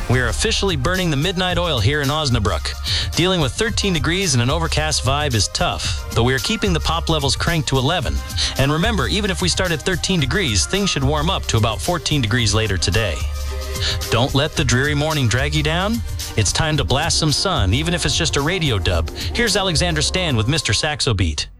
We are officially burning the midnight oil here in Osnabrück. Dealing with 13 degrees and an overcast vibe is tough, though we are keeping the pop levels cranked to 11. And remember, even if we start at 13 degrees, things should warm up to about 14 degrees later today. Don't let the dreary morning drag you down. It's time to blast some sun, even if it's just a radio dub. Here's Alexander Stan with Mr. Saxo Beat.